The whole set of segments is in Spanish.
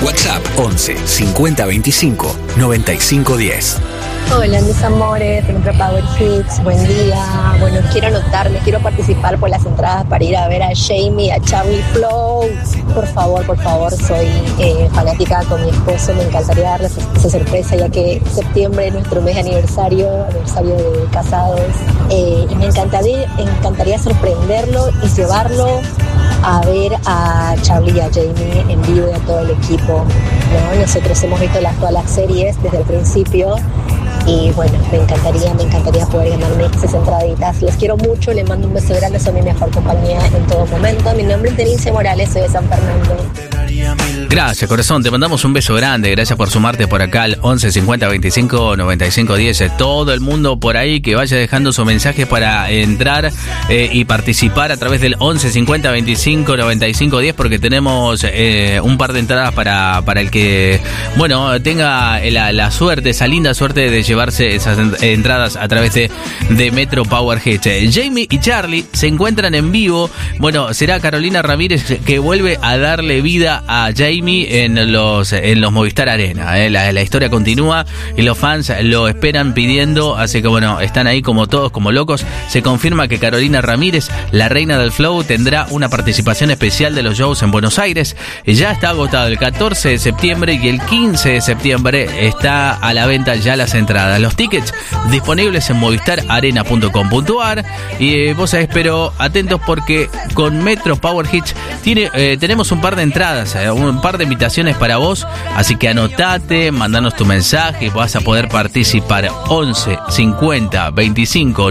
WhatsApp 11 50 25 95 10. Hola mis amores, de Metro Power Hits, buen día. Bueno, quiero anotarme, quiero participar por las entradas para ir a ver a Jamie, a Charlie Flow. Por favor, soy fanática con mi esposo, me encantaría darles esa sorpresa ya que septiembre es nuestro mes de aniversario de casados. Y me encantaría sorprenderlo y llevarlo a ver a Charlie y a Jamie en vivo y a todo el equipo, ¿no? Nosotros hemos visto todas las series desde el principio. Y bueno, me encantaría poder ganarme esas entraditas. Les quiero mucho, les mando un beso grande, son mi mejor compañía en todo momento. Mi nombre es Denise Morales, soy de San Fernando. Gracias, corazón, te mandamos un beso grande. Gracias por sumarte por acá al 11 50 25 95 10. Todo el mundo por ahí que vaya dejando su mensaje para entrar y participar a través del 11 50 25 95 10, porque tenemos un par de entradas para el que, bueno, tenga la suerte, esa linda suerte de llevarse esas entradas a través de Metro Power Hits. Jamie y Charlie se encuentran en vivo. Bueno, será Carolina Ramírez que vuelve a darle vida a Jamie en los Movistar Arena. La historia continúa y los fans lo esperan pidiendo, así que bueno, están ahí como todos, como locos. Se confirma que Carolina Ramírez, la reina del flow, tendrá una participación especial de los shows en Buenos Aires. Ya está agotado el 14 de septiembre y el 15 de septiembre está a la venta ya las entradas. Los tickets disponibles en movistararena.com.ar y vos sabés, pero atentos porque con Metro Power Hits tenemos un par de entradas, un par de invitaciones para vos, así que anotate, mandanos tu mensaje y vas a poder participar. 11 50 25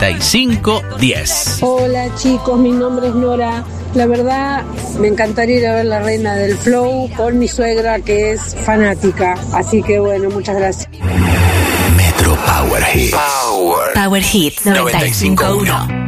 95 10. Hola chicos, mi nombre es Nora. La verdad, me encantaría ir a ver la reina del flow con mi suegra que es fanática, así que bueno, muchas gracias. Metro Power Hits. Power Hits 95.1.